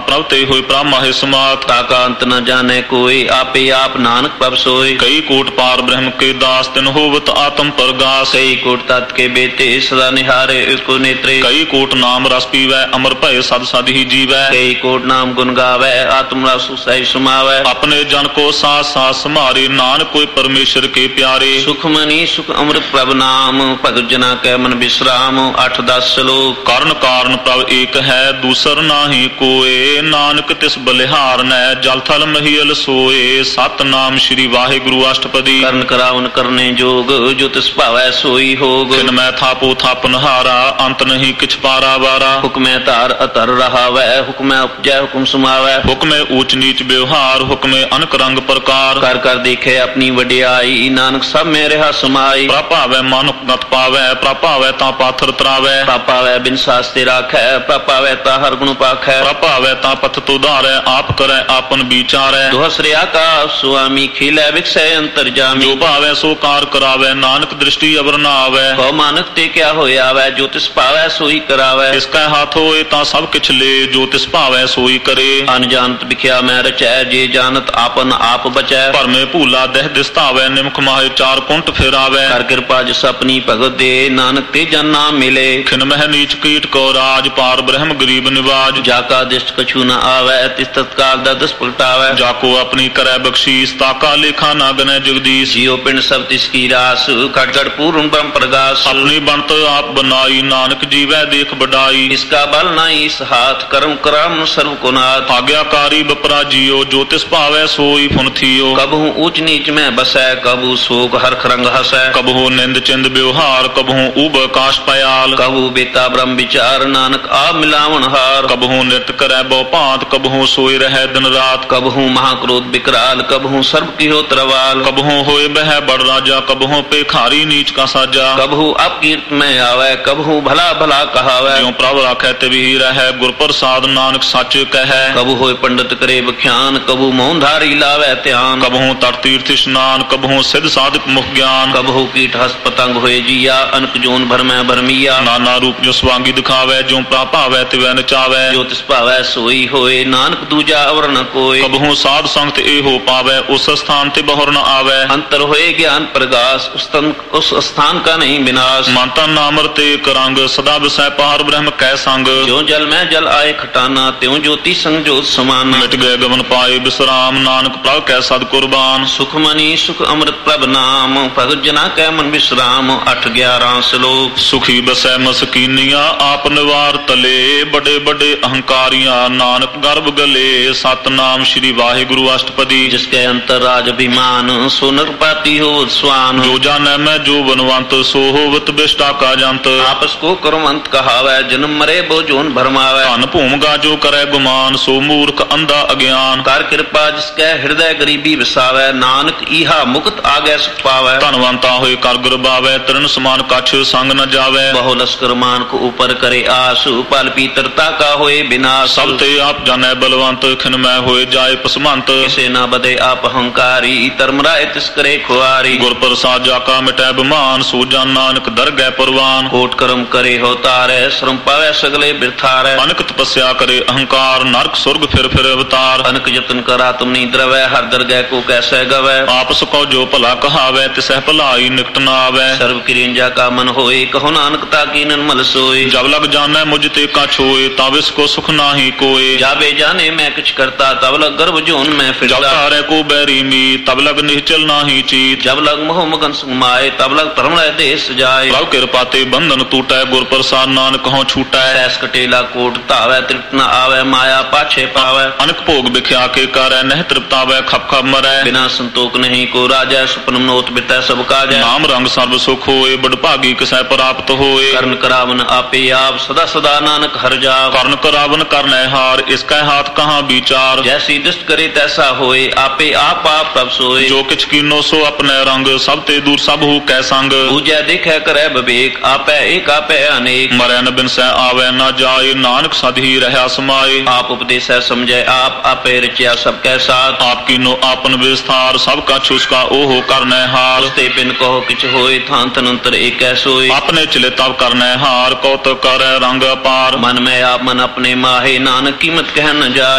प्रभ ते होय प्रभ माहे समात। ताका अंत न जाने कोई, आपे आप नानक प्रभ सोय। कई कोट पार ब्रह्म के दास, तिन होवत आत्म परगास। कई कोट तत् के बेटे, सदा निहारे एको नेत्रे। कई कोट नाम रस पीवै, अमर भय सद सद ही जीवै। कई कोट नाम गुण गावै, आत्म रस सही समावै। अपने जन को साथ साथ समारे, नानक कोई परमेश्वर के प्यारे। सुखमनी सुख अमृत प्रभ नाम, भगत जना कै मन विश्राम। 8-10 श्लोक। कारण कारण प्रभ एक है, दूसर नाही कोय। नानक तिस बलिहार नै, जल थल महियल सोए। सतनाम श्री वाहिगुरु अष्टपदी। करण करावन करने जोग, जो तिस भावै सोई होग। खिन मैं थापो थापन हारा, अंत नहीं किछ पारा वारा। हुक्मै तार अतर रहावै, हुक्मै उपजै हुक्म समावै। हुक्मै ऊंच नीच व्यवहार, हुक्मै अनक रंग प्रकार। कर कर देखे अपनी वडियाई, नानक सब में रहा समाई। प्रभावै मानुक नत पावै, प्रभावै ता पाथर त्रावै। प्रभावै बिन शास्त्रे राखै, प्रभावै ता हर गुण पाखै। प्रभावै ता पथ तुधारै, आप करै आपन विचारै। दुहसरे आकाश स्वामी, खिलै विकसै अंतर्जामी। जो भावै सो कार करावै, नानक दृष्टि अवर न आवै। कौ मानक ते क्या होयावै, जो तिस पावै सोई करावै। इसका हाथ होए ता सब किछ ले, जो तिस भावै सोई करे। अनजानत बिख्या मैं रचै, जे जानत आपन आप बचै। भरमे भूला दह दिसतावै, निमख माहे चार कुंट फिरावै। कर कृपा जिस अपनी भगत दे, नानक ते जन नाम मिले। खिन मह नीच कीट को राज, पार ब्रह्म गरीब निवाज। जाका दिष्ट कछु न आवै, तिस तत्काल दस पलटावै। जाको अपनी करै बख्शीस, ताका लेखा ना गनै जगदीश। जियो पिंड सब तिसकी रास, खट खट पूर्ण ब्रह्म प्रगास। अपनी बनत आप बनाई, नानक जीवै देख बड़ाई। इसका बल नाई इस हाथ, कर्म कराम सर्व को नाथ। आज्ञाकारी बपरा जियो, जो तिस भावै सोई फुन थियो। कबहू ऊंच नीच में बसै, कबहू शोक हरख रंग हसै। कबहू निंद चिंद व्यवहार, कबहू उब काश पयाल। कबहू बेता ब्रह्म विचार, नानक आप मिलावन हार। कबहू नृत्य करै बहु भांत, कबहू सोए रहै दिन रात। कबहू महाक्रोध विकराल, कबहू सर्व की हो तरवाल। कबहू होए बह बड़ राजा, कबहू पेखारी नीच का साजा। कबहू अपकीर्त में आवे, कबहू भला भला कहावै। ज्यों प्रभ राखै तिवही रहै, गुर प्रसाद नानक सच कहै। कबहू होए पंडित करे बख्यान, कबहू मौनधारी लावै ध्यान। कबहू तट तीर्थ स्नान, कबहू सिद्ध साधक मुख ज्ञान। कबहू कीट हस्त पतंग होए जिया, अनक जोन भर में भरमिया। नाना रूप जो स्वांगी दिखावै, ज्यों प्रभ भावै तिवै नचावै। जो तिस भावै सोई होए, नानक दूजा अवर न कोय। कबहू साध संगत ए हो पावै, उस स्थान ते बहुर न आवै। अंतर होए ज्ञान प्रगास, उस स्थान का नहीं विनाश। मन तन नाम रते करंग, सदा विसै पार ब्रह्म कै संग। जो जल में जल आए खटाना, त्यों ज्योति संग ज्योत समाना। मिट गए गगन पाए विश्राम, नानक प्रभ कै सद कुर्बान। सुखमनी सुख अमृत प्रभ नाम, भगत जना कै मन विश्राम। 8-11 श्लोक। सुखी बसै मसकीनिया, आप निवार तले। बड़े बड़े अहंकारियां, नानक गर्भ गले। सतनाम श्री वाहिगुरु अष्टपदी। जिसके अंतर राज अभिमान, सो नरपाती हो स्वान। जो जानै मैं जो बनवंत, सो होवत बिष्टा का जंत। आपस को कर्मंत कहावै, जन्म मरे बो जोन भरमावै। धन भूमगा जो करे गुमान, सो मूर्ख अंधा अज्ञान। कर कृपा जिसके हृदय गरीबी विसावै, नानक इहा मुक्त आगे सुख पावै। धनवंता होए कर गुरबावै, तृण समान कछ संग न जावै। बहु लश्कर मान को ऊपर करे आस, पल पीतरता का होए विनाश। सब ते आप जानै बलवंत, खिन मैं होए जाए पसमंत। किसे न बदे आप अहंकारी, धर्मराय तिस करे खुआरी। गुर प्रसाद जाका मिटै बमान, सो जान नानक दरगह परवान। कोट कर्म करे हो तारै, श्रम पावै सगले बिरथारै। अनक तपस्या करे अहंकार, नरक स्वर्ग फिर अवतार। अनक जतन करा तुम नी द्रवै, हर दरगह को कैसे गवै। आपस को जो भला कहावै, तिसह भलाई निकट न आवै। सर्व क्रियंजा का मन होए, कहो नानक ताकी निर्मल सोए। जब लग जानै मुझ ते कछ होए, तब इसको सुख नाही कोय। जाबे जाने मैं कुछ करता, तब लग गर्भ जोन में फिरता। जब तारे को बैरी मीत, तब लग निश्चल नाही चीत। जब लग मोह मगन सुमाए, तब लग धर्म देश जाए। प्रभ कृपा ते बंधन टूटै, गुर प्रसाद नानक कहूँ छूटै। सैस कटेला कोट तावै, तृप्त न आवै, माया पाछे पावै। अनक भोग बिख्या के करै, नह तृप्तावै खप खप मरै। बिना संतोख नहीं को राजै, सुपन मनोत बितै सब काजै। नाम रंग सर्व सुख होए, बड़ भागी किसै प्राप्त होए। कर्ण करावन आपे आप, सदा सदा नानक हर जाव। कर्ण करावन करनै हार, इसका हाथ कहाँ विचार। जैसी दुष्ट करे तैसा होए, आपे आप आप तब सोए। जो किछ कीनो सो अपने रंग, सब ते दूर सब हु कै संग। पूजै देखै करै विवेक, आपै एक आपै अनेक। मरै न बिन सै आवै न जाए, नानक सद ही रहा समाए। आप उपदेशै समझै आप, आपै रचिया सब कै साथ। आप कीनो आपन विस्तार, सब कछ उसका ओहो करनै हार। उस्ते बिन कहो किछ होए, थान तनंतर एक सोए। अपने चले तब करनै हार, कौतुक करै रंग अपार। मन में आप मन अपने माहे, नानक कीमत कह न जाए।